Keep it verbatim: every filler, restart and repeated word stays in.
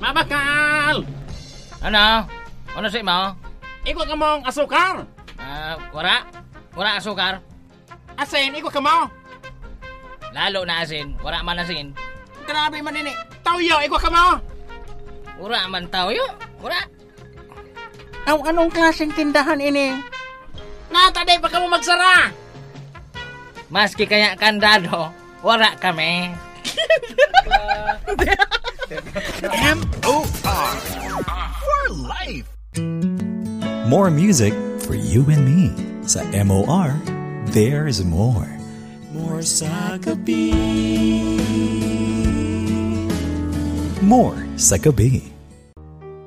Mabakal! Ano? Ano si mo? Iko ka mong asukar! Ah, wala. Wala asukar. Asin, iko ka mo! Lalo na asin. Wala man asin. Grabe man ini. Tawyo, iko ka mo! Wala man tao yun. Wala. Aw, anong klaseng tindahan ini? Nataday pa ka mo magsara! Maski kaya kandado, wala kami. M O R for life. More music for you and me. Sa M O R, there's more. More sa gabi. More sa gabi.